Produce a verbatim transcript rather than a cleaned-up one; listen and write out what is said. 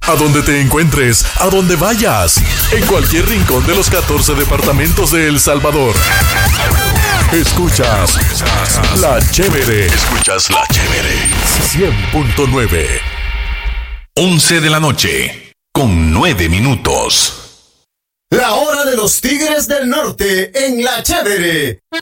A donde te encuentres, a donde vayas, en cualquier rincón de los catorce departamentos de El Salvador. Escuchas La Chévere. Escuchas La Chévere. cien punto nueve. once de la noche, con nueve minutos. La hora de los Tigres del Norte en La Chévere.